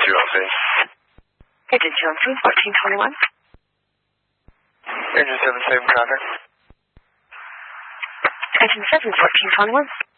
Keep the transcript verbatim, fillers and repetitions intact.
Jonesy. Agent Jonesy, fourteen twenty-one. Agent seven seven traffic. Agent seven, fourteen twenty-one.